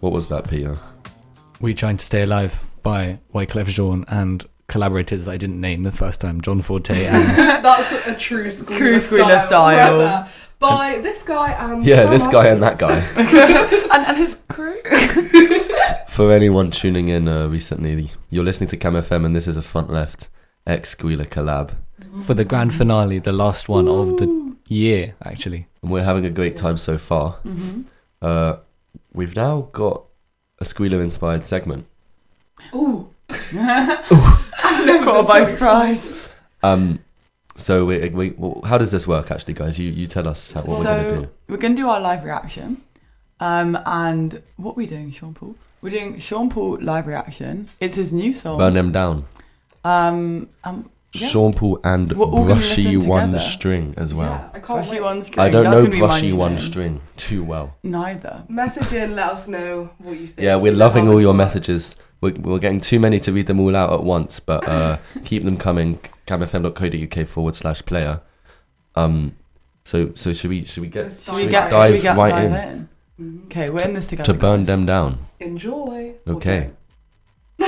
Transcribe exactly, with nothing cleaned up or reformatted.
What was that, Peter? We Trying to Stay Alive by Wyclef Jean and collaborators that I didn't name the first time, John Forte and... That's a true Squealer True style. Squealer style. Right by this guy and Yeah, some this guy and others. that guy. and, and his crew. For anyone tuning in uh, recently, you're listening to Cam F M and this is a Front Left X Squealer collab. for the grand finale, the last one Ooh. of the year, actually. And we're having a great time so far. Mm-hmm. Uh, we've now got a Squealer-inspired segment. Ooh. I've never got by surprise. Um, so we, we, well, how does this work, actually, guys? You you tell us how, what so we're going to do. We're going to do our live reaction. Um, and what are we doing, Sean Paul? We're doing Sean Paul live reaction. It's his new song. Burn Them Down. Um, um, yeah. Sean Paul and We're all gonna Brushy listen One together. String as well. Yeah, I can't Brushy wait. One String. I don't That's know gonna be my Brushy new One name. String too well. Neither. Message in, let us know what you think. Yeah, we're You know loving how all this your works. messages. We're, we're getting too many to read them all out at once, but uh, keep them coming. camfm.co.uk forward slash player. Um, so so should we should we get Let's should dive we Should we get, dive should we get right dive in in? Mhm. Okay, we're in this together. to burn guys. them down? Enjoy. or Okay. don't.